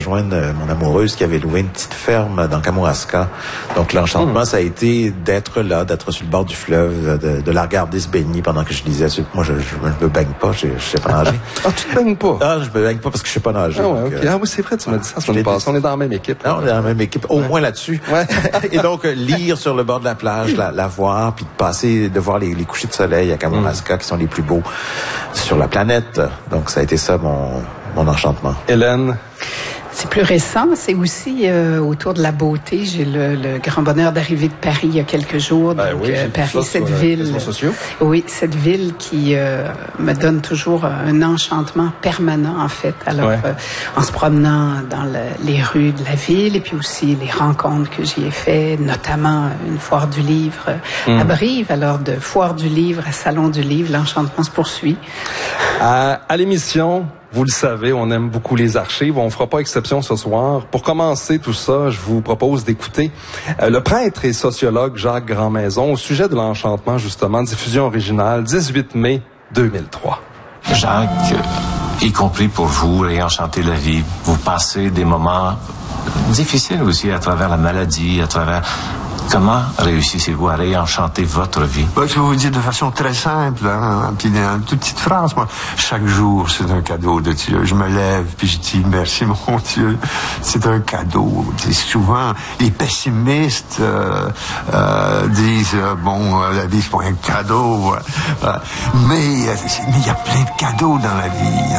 rejoindre mon amoureuse qui avait loué une petite ferme dans Kamouraska. Donc l'enchantement, ça a été d'être là, d'être sur le bord du fleuve, de la regarder se baigner pendant que je lisais. Moi, je me baigne pas, je sais pas nager. Ah, tu te baignes pas? Ah, je me baigne pas parce que je sais pas nager. Ah ouais, ok. Ah oui, c'est vrai, tu m'as dit ça la semaine passée. On est dans la même équipe. Non, on est dans la même équipe, au moins là-dessus. Ouais. Et donc, lire sur le bord de la plage, la voir, puis de voir les couchers de soleil à Kamouraska qui sont les plus beaux sur la planète. Donc, ça a été ça mon enchantement. Hélène? C'est plus récent, c'est aussi autour de la beauté. J'ai le grand bonheur d'arriver de Paris il y a quelques jours. Ben donc, oui, Paris, cette ville. Oui, cette ville qui me donne toujours un enchantement permanent, en fait. Alors, en se promenant dans les rues de la ville et puis aussi les rencontres que j'y ai fait, notamment une foire du livre à Brive. Alors, de foire du livre à salon du livre, l'enchantement se poursuit. À l'émission, vous le savez, on aime beaucoup les archives. On fera pas exception ce soir. Pour commencer tout ça, je vous propose d'écouter le prêtre et sociologue Jacques Grandmaison au sujet de l'enchantement, justement, diffusion originale, 18 mai 2003. Jacques, y compris pour vous, réenchanter la vie, vous passez des moments difficiles aussi à travers la maladie, à travers... Comment réussissez-vous à réenchanter votre vie? Je vais vous dire de façon très simple, puis une toute petite phrase, moi. Chaque jour, c'est un cadeau de Dieu. Je me lève, puis je dis merci, mon Dieu. C'est un cadeau. Souvent, les pessimistes disent, la vie, c'est pas un cadeau. Mais il y a plein de cadeaux dans la vie.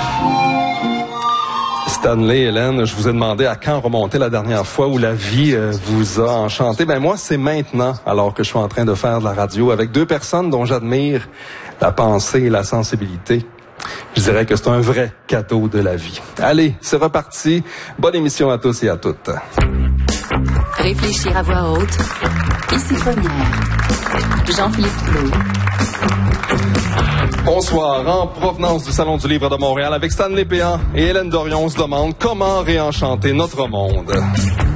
Stanley, Hélène, je vous ai demandé à quand remonter la dernière fois où la vie vous a enchanté. Ben moi, c'est maintenant, alors que je suis en train de faire de la radio avec deux personnes dont j'admire la pensée et la sensibilité. Je dirais que c'est un vrai cadeau de la vie. Allez, c'est reparti. Bonne émission à tous et à toutes. Réfléchir à voix haute. Ici Première. Jean-Philippe Plou. Bonsoir. En provenance du Salon du Livre de Montréal avec Stanley Péan et Hélène Dorion, on se demande comment réenchanter notre monde.